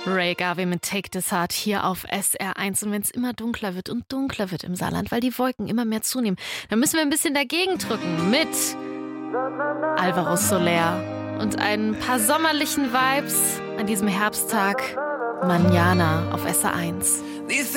Ray Garvey mit Take This Heart hier auf SR1. Und wenn es immer dunkler wird und dunkler wird im Saarland, weil die Wolken immer mehr zunehmen, dann müssen wir ein bisschen dagegen drücken mit Alvaro Soler und ein paar sommerlichen Vibes an diesem Herbsttag. Manana auf SR1.